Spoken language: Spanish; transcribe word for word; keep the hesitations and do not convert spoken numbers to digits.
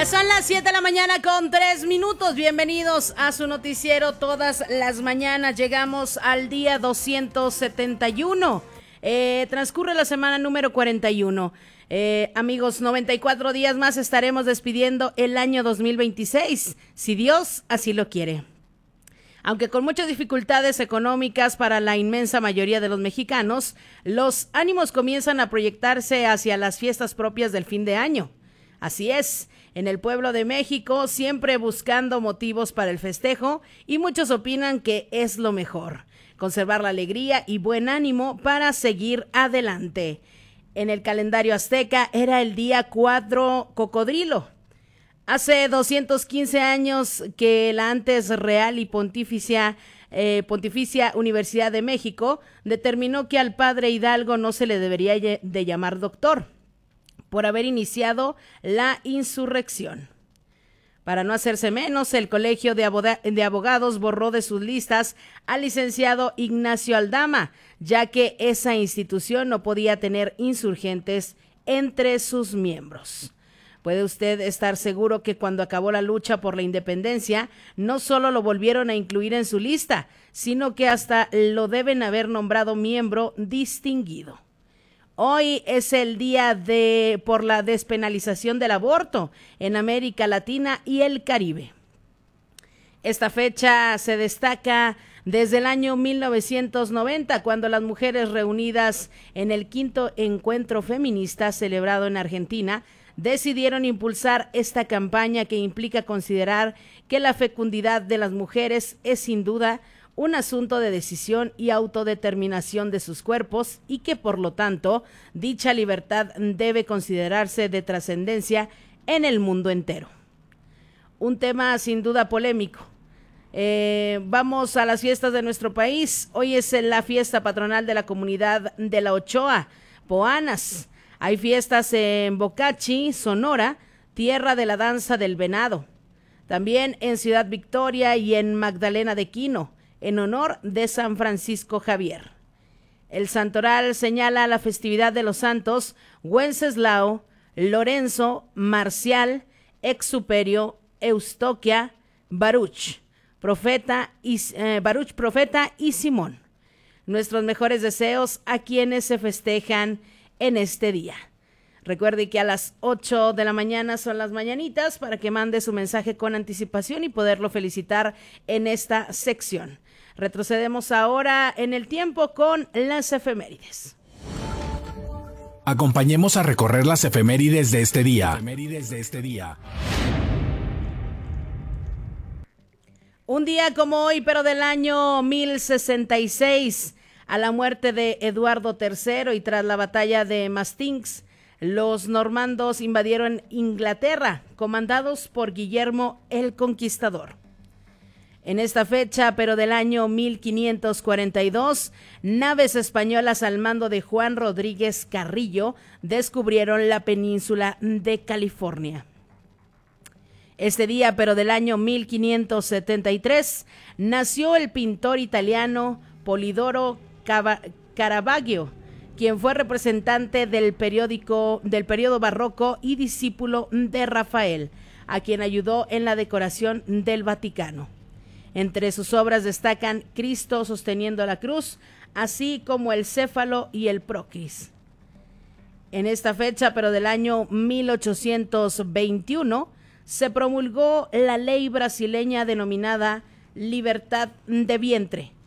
Ya son las siete de la mañana con tres minutos. Bienvenidos a su noticiero todas las mañanas. Llegamos al día doscientos setenta y uno. Eh, transcurre la semana número cuarenta y uno. Eh, amigos, noventa y cuatro días más estaremos despidiendo el año dos mil veintiséis, si Dios así lo quiere. Aunque con muchas dificultades económicas para la inmensa mayoría de los mexicanos, los ánimos comienzan a proyectarse hacia las fiestas propias del fin de año. Así es, en el pueblo de México, siempre buscando motivos para el festejo, y muchos opinan que es lo mejor, conservar la alegría y buen ánimo para seguir adelante. En el calendario azteca era el día cuatro Cocodrilo. Hace doscientos quince años que la antes Real y Pontificia, eh, Pontificia Universidad de México determinó que al padre Hidalgo no se le debería de llamar doctor, por haber iniciado la insurrección. Para no hacerse menos, el Colegio de, Aboga- de Abogados borró de sus listas al licenciado Ignacio Aldama, ya que esa institución no podía tener insurgentes entre sus miembros. Puede usted estar seguro que cuando acabó la lucha por la independencia, no solo lo volvieron a incluir en su lista, sino que hasta lo deben haber nombrado miembro distinguido. Hoy es el día de por la despenalización del aborto en América Latina y el Caribe. Esta fecha se destaca desde el año mil novecientos noventa, cuando las mujeres reunidas en el quinto encuentro feminista celebrado en Argentina decidieron impulsar esta campaña que implica considerar que la fecundidad de las mujeres es sin duda un asunto de decisión y autodeterminación de sus cuerpos, y que por lo tanto dicha libertad debe considerarse de trascendencia en el mundo entero. Un tema sin duda polémico. Eh, vamos a las fiestas de nuestro país. Hoy es la fiesta patronal de la comunidad de La Ochoa, Poanas. Hay fiestas en Bocachi, Sonora, tierra de la danza del venado. También en Ciudad Victoria y en Magdalena de Quino, en honor de San Francisco Javier. El santoral señala la festividad de los santos Wenceslao, Lorenzo, Marcial, Exuperio, Eustoquia, Baruch, profeta y, eh, Baruch, profeta y Simón. Nuestros mejores deseos a quienes se festejan en este día. Recuerde que a las ocho de la mañana son las mañanitas para que mande su mensaje con anticipación y poderlo felicitar en esta sección. Retrocedemos ahora en el tiempo con las efemérides. Acompañemos a recorrer las efemérides de este día. Efemérides de este día. Un día como hoy, pero del año mil sesenta y seis, a la muerte de Eduardo tercero y tras la batalla de Hastings, los normandos invadieron Inglaterra, comandados por Guillermo el Conquistador. En esta fecha, pero del año mil quinientos cuarenta y dos, naves españolas al mando de Juan Rodríguez Carrillo descubrieron la península de California. Este día, pero del año mil quinientos setenta y tres, nació el pintor italiano Polidoro Caravaggio, quien fue representante del periódico del periodo barroco y discípulo de Rafael, a quien ayudó en la decoración del Vaticano. Entre sus obras destacan Cristo sosteniendo la cruz, así como el céfalo y el procris. En esta fecha, pero del año mil ochocientos veintiuno, se promulgó la ley brasileña denominada libertad de vientre,